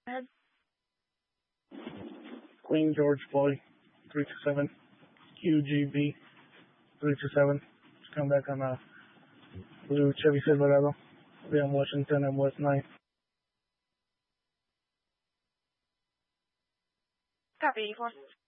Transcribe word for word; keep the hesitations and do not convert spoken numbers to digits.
Ahead. Queen George Floyd, three two seven, Q G B, three two seven. Just come back on a blue Chevy Silverado, on Washington and West ninth. Copy, four.